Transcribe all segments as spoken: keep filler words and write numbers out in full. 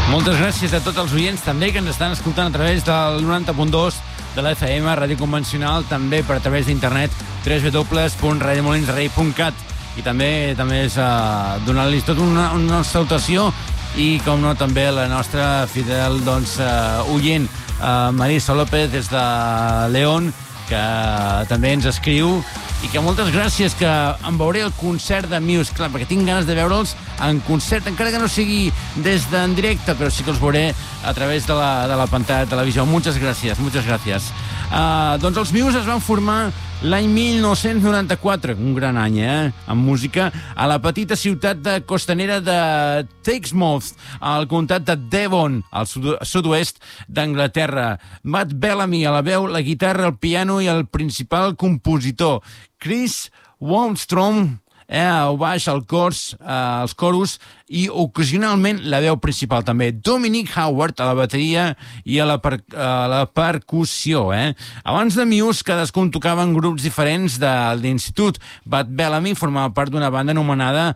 Moltes gràcies a tots els oients també que ens estan escoltant a través del noranta punt dos de la F M, ràdio convencional, també per a través d'internet, w w w punt radiomolinsrei punt cat. I també també és uh, donar-los tot una, una salutació i, com no, també la nostra fidel doncs, uh, oient, uh, Marisa López, des de León, que també ens escriu, i que moltes gràcies, que em veuré el concert de Muse, clar, perquè tinc ganes de veure'ls en concert, encara que no sigui des d'en directe, però sí que els veuré a través de la, de la pantalla de televisió. Moltes gràcies, moltes gràcies. Uh, doncs els Muse es van formar l'any mil nou-cents noranta-quatre, un gran any, eh?, en música, a la petita ciutat de costanera de Texmouth, al comtat de Devon, al sud sud-oest d'Anglaterra. Matt Bellamy a la veu, la guitarra, el piano i el principal compositor. Chris Wallstrom eh, al baix, al cors, eh, els coros i ocasionalment la veu principal també. Dominic Howard a la bateria i a la, per, a la percussió. Eh? Abans de Muse, cadascun tocava en grups diferents de l'institut. Matt Bellamy formava part d'una banda anomenada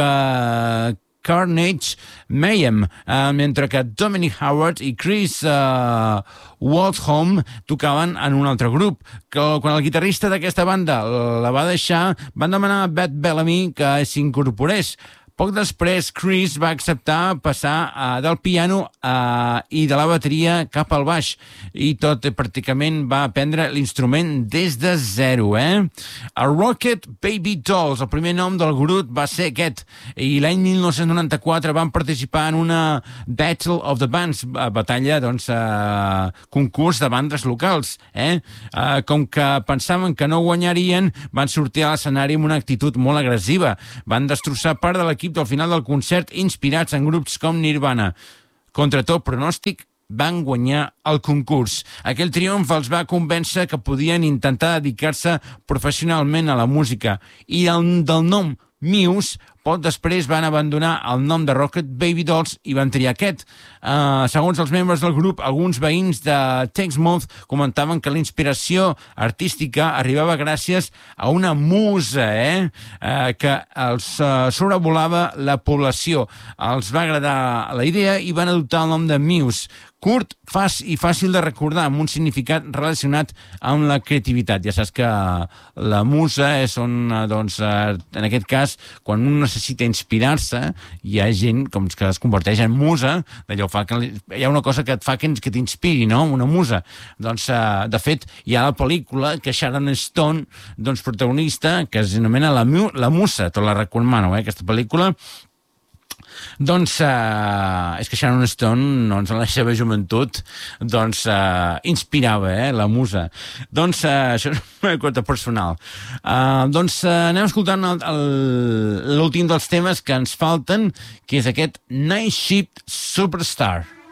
que... Carnage Mayhem, eh, mentre que Dominic Howard i Chris uh, Waldholm tocaven en un altre grup. Que, quan el guitarrista d'aquesta banda la va deixar, van demanar a Matt Bellamy que s'incorporés. Poc després, Chris va acceptar passar uh, del piano uh, i de la bateria cap al baix, i tot eh, pràcticament va aprendre l'instrument des de zero. Eh? El Rocket Baby Dolls, el primer nom del grup, va ser aquest, i l'any mil nou-cents noranta-quatre van participar en una Battle of the Bands, batalla, doncs, uh, concurs de bandes locals. Eh? Uh, com que pensaven que no guanyarien, van sortir a l'escenari amb una actitud molt agressiva. Van destrossar part de l'equip del final del concert, inspirats en grups com Nirvana. Contra tot pronòstic, van guanyar el concurs. Aquell triomf els va convèncer que podien intentar dedicar-se professionalment a la música, i el, del nom Muse, poc després van abandonar el nom de Rocket Baby Dolls i van triar aquest. Uh, segons els membres del grup, alguns veïns de Texmouth comentaven que la inspiració artística arribava gràcies a una musa eh? uh, que els uh, sobrevolava la població. Els va agradar la idea i van adoptar el nom de Muse, curt, fàcil i fàcil de recordar, amb un significat relacionat amb la creativitat. Ja saps que la musa són, doncs, en aquest cas, quan un necessita inspirar-se, hi ha gent com que es converteix en musa, d'allò fa que hi ha una cosa que et fa que, que t'inspiri, no?, una musa. Doncs, de fet, hi ha la pel·lícula que Sharon Stone, doncs, protagonista, que es anomena La, la Musa, te la recomano, eh, aquesta pel·lícula. Doncs uh, és que Sharon Stone, doncs, en la seva joventut, doncs, uh, inspirava, eh, la musa. Doncs uh, això és una cosa personal. Uh, doncs uh, anem escoltant l'últim dels temes que ens falten, que és aquest Night Shift Superstar.